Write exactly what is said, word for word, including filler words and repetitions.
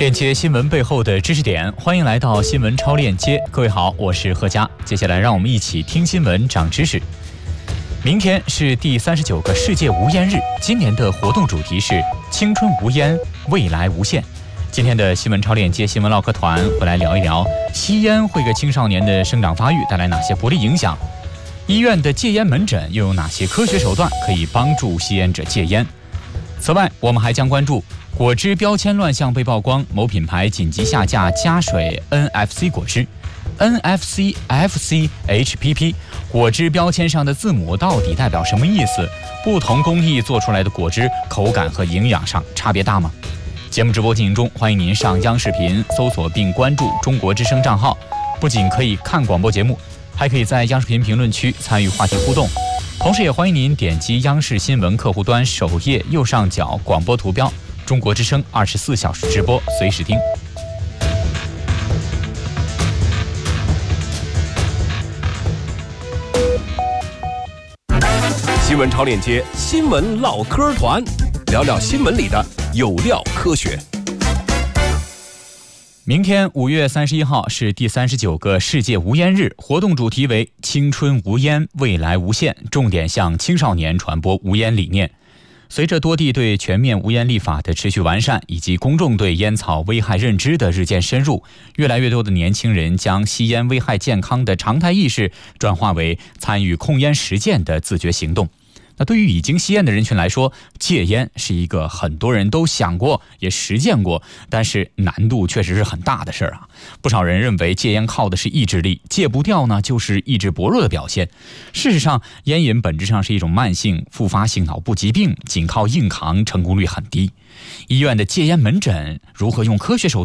链接新闻背后的知识点，欢迎来到新闻超链接。各位好，我是贺佳。接下来让我们一起听新闻长知识。明天是第三十九个世界无烟日，今年的活动主题是青春无烟，未来无限。今天的新闻超链接新闻唠嗑团会来聊一聊吸烟会给青少年的生长发育带来哪些不利影响，医院的戒烟门诊又有哪些科学手段可以帮助吸烟者戒烟。此外，我们还将关注果汁标签乱象被曝光，某品牌紧急下架加水 N F C 果汁。N F C F C H P P 果汁标签上的字母到底代表什么意思？不同工艺做出来的果汁口感和营养上差别大吗？节目直播进行中，欢迎您上央视频搜索并关注中国之声账号，不仅可以看广播节目，还可以在央视频评论区参与话题互动。同时也欢迎您点击央视新闻客户端首页右上角广播图标，中国之声二十四小时直播，随时听。 新闻超链接新闻唠嗑团，聊聊新闻里的有料科学。 明天五月三十一号是第三十九个世界无烟日，活动主题为青春无烟，未来无限，重点向青少年传播无烟理念。随着多地对全面无烟立法的持续完善，以及公众对烟草危害认知的日渐深入，越来越多的年轻人将吸烟危害健康的常态意识转化为参与控烟实践的自觉行动。那对于已经吸烟的人群来说，戒烟是一个很多人都想过也实践过，但是难度确实是很大的事儿啊。不少人认为戒烟靠的是意志力，戒不掉呢就是意志薄弱的表现。事实上，烟瘾本质上是一种慢性复发性脑部疾病，仅靠硬扛成功率很低。医院的戒烟门诊如何用科学手段